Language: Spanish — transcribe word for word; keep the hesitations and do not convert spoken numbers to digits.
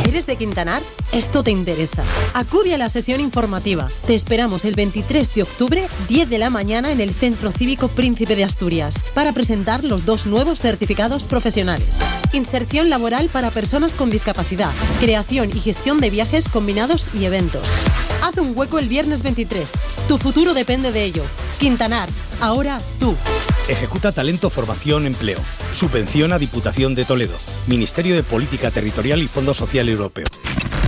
¿Eres de Quintanar? Esto te interesa. Acude a la sesión informativa. Te esperamos el veintitrés de octubre, diez de la mañana, en el Centro Cívico Príncipe de Asturias, para presentar los dos nuevos certificados profesionales. Inserción laboral para personas con discapacidad, creación y gestión de viajes combinados y eventos. Haz un hueco el viernes veintitrés. Tu futuro depende de ello. Quintanar, ahora tú. Ejecuta Talento, Formación, Empleo. Subvenciona Diputación de Toledo. Ministerio de Política Territorial y Fondo Social Europeo.